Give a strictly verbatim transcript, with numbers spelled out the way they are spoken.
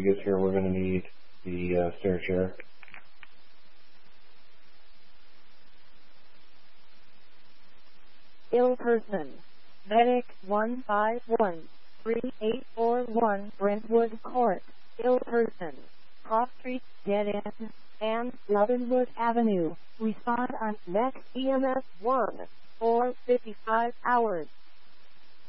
gets here, we're going to need the uh, stair chair. Ill person. Medic one five one three eight four one Brentwood Court. Ill person. Cross Street, Dead End, and Leavenwood Avenue. Respond on next E M S one. four fifty-five hours.